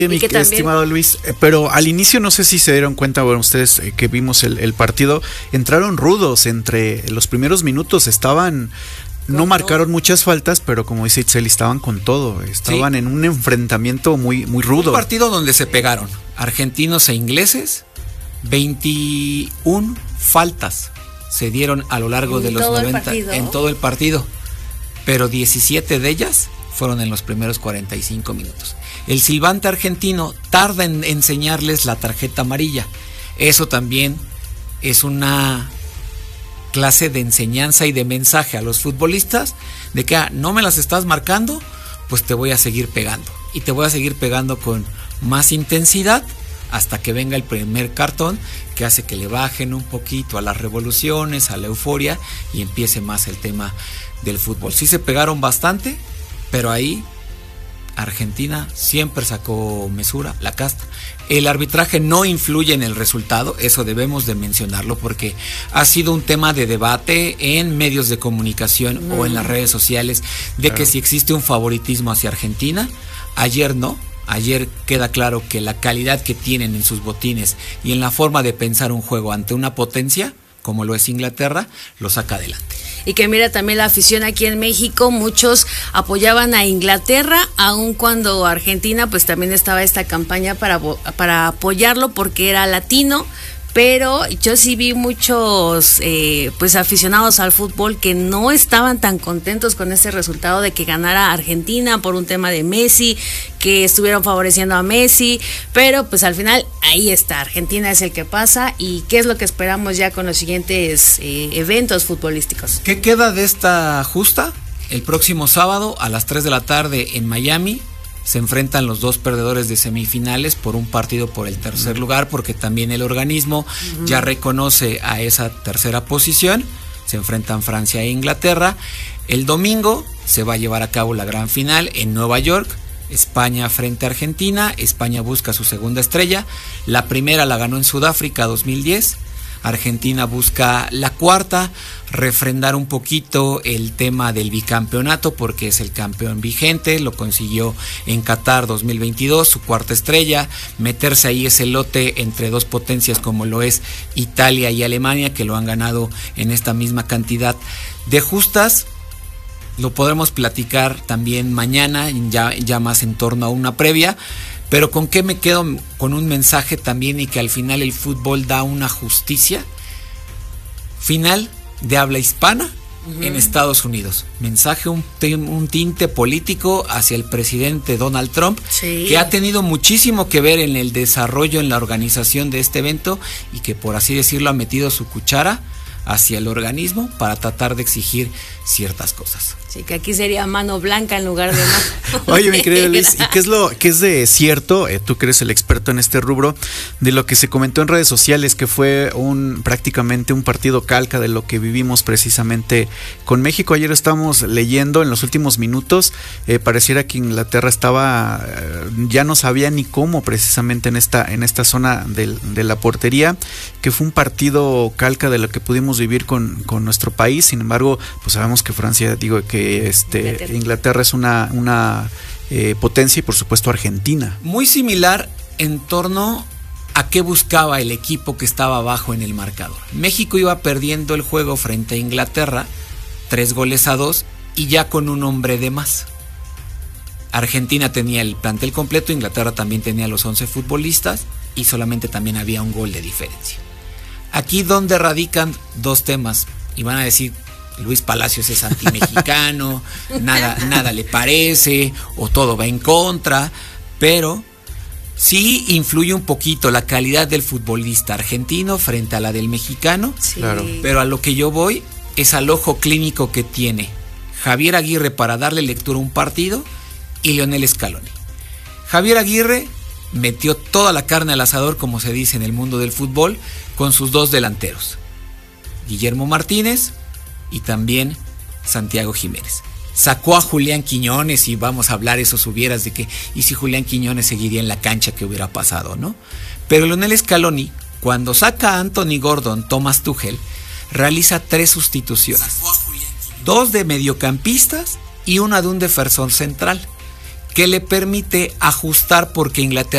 Mi estimado Luis, pero al inicio no sé si se dieron cuenta, bueno, ustedes que vimos el partido, entraron rudos entre los primeros minutos, no marcaron muchas faltas, pero como dice Itzel, estaban con todo, estaban en un enfrentamiento muy, muy rudo. Un partido donde se pegaron argentinos e ingleses, 21 faltas se dieron a lo largo de los 90 en todo el partido, pero 17 de ellas fueron en los primeros 45 minutos. El silbante argentino tarda en enseñarles la tarjeta amarilla. Eso también es una clase de enseñanza y de mensaje a los futbolistas de que no me las estás marcando, pues te voy a seguir pegando. Y te voy a seguir pegando con más intensidad hasta que venga el primer cartón que hace que le bajen un poquito a las revoluciones, a la euforia y empiece más el tema del fútbol. Sí se pegaron bastante, pero ahí Argentina siempre sacó mesura, la casta. El arbitraje no influye en el resultado, eso debemos de mencionarlo porque ha sido un tema de debate en medios de comunicación o en las redes sociales de que si existe un favoritismo hacia Argentina. Ayer no, ayer queda claro que la calidad que tienen en sus botines y en la forma de pensar un juego ante una potencia como lo es Inglaterra, lo saca adelante. Y que mira también la afición aquí en México, muchos apoyaban a Inglaterra, aun cuando Argentina pues también estaba esta campaña para apoyarlo porque era latino, pero yo sí vi muchos pues aficionados al fútbol que no estaban tan contentos con ese resultado de que ganara Argentina por un tema de Messi, que estuvieron favoreciendo a Messi, pero pues al final ahí está, Argentina es el que pasa. ¿Y qué es lo que esperamos ya con los siguientes eventos futbolísticos? ¿Qué queda de esta justa? El próximo sábado a las 3 de la tarde en Miami se enfrentan los dos perdedores de semifinales por un partido por el tercer lugar, porque también el organismo ya reconoce a esa tercera posición. Se enfrentan Francia e Inglaterra. El domingo se va a llevar a cabo la gran final en Nueva York. España frente a Argentina. España busca su segunda estrella. La primera la ganó en Sudáfrica 2010. Argentina busca la cuarta, refrendar un poquito el tema del bicampeonato porque es el campeón vigente, lo consiguió en Qatar 2022, su cuarta estrella, meterse ahí ese lote entre dos potencias como lo es Italia y Alemania, que lo han ganado en esta misma cantidad de justas. Lo podremos platicar también mañana, ya más en torno a una previa. Pero ¿con qué me quedo? Con un mensaje también, y que al final el fútbol da una justicia final de habla hispana en Estados Unidos. Mensaje, un tinte político hacia el presidente Donald Trump, que ha tenido muchísimo que ver en el desarrollo, en la organización de este evento, y que por así decirlo ha metido su cuchara hacia el organismo para tratar de exigir ciertas cosas. Sí, que aquí sería mano blanca en lugar de mano. Oye, mi querido Luis, ¿y qué es de cierto? Tú que eres el experto en este rubro, de lo que se comentó en redes sociales, que fue prácticamente un partido calca de lo que vivimos precisamente con México. Ayer estábamos leyendo en los últimos minutos, pareciera que Inglaterra estaba, ya no sabía ni cómo precisamente en esta zona de la portería, que fue un partido calca de lo que pudimos vivir con nuestro país. Sin embargo, pues sabemos que Francia, Inglaterra es una potencia, y por supuesto Argentina. Muy similar en torno a qué buscaba el equipo que estaba abajo en el marcador. México iba perdiendo el juego frente a Inglaterra 3-2 y ya con un hombre de más. Argentina tenía el plantel completo, Inglaterra también tenía los 11 futbolistas y solamente también había un gol de diferencia. Aquí donde radican dos temas, y van a decir Luis Palacios es antimexicano, nada le parece, o todo va en contra, pero sí influye un poquito la calidad del futbolista argentino frente a la del mexicano. Claro. Pero a lo que yo voy es al ojo clínico que tiene Javier Aguirre para darle lectura a un partido y Lionel Scaloni. Javier Aguirre metió toda la carne al asador, como se dice en el mundo del fútbol, con sus dos delanteros, Guillermo Martínez y también Santiago Jiménez. Sacó a Julián Quiñones, y vamos a hablar esos hubieras de que, y si Julián Quiñones seguiría en la cancha, ¿qué hubiera pasado, no? Pero Lionel Scaloni, cuando saca a Anthony Gordon, Thomas Tuchel, realiza 3 sustituciones. 2 de mediocampistas y una de un defensor central, que le permite ajustar porque Inglaterra